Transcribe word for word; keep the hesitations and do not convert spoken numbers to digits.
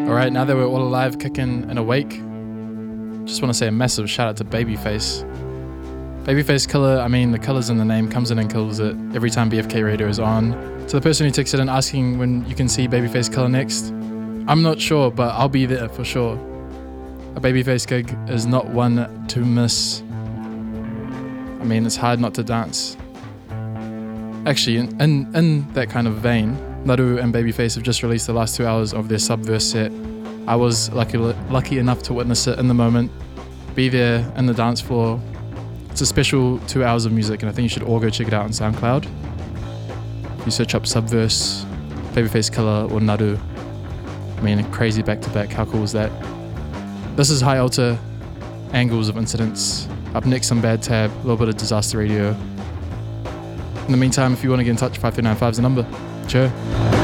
Alright, now that we're all alive, kicking and awake, just want to say a massive shout out to Babyface. Babyface Killer, I mean, the color's in the name, comes in and kills it every time B F K Radio is on. To the person who texted in asking when you can see Babyface Killer next, I'm not sure, but I'll be there for sure. A Babyface gig is not one to miss. I mean, it's hard not to dance. Actually, in, in, in that kind of vein, Naru and Babyface have just released the last two hours of their Subverse set. I was lucky, lucky enough to witness it in the moment, be there in the dance floor. It's a special two hours of music, and I think you should all go check it out on SoundCloud. If you search up Subverse, Babyface Killer, or Naru, I mean, a crazy back-to-back, how cool is that? This is High Altar, Angles of Incidents. Up next, some Bad Tab, a little bit of Disaster Radio. In the meantime, if you want to get in touch, five three nine five is the number. Ciao.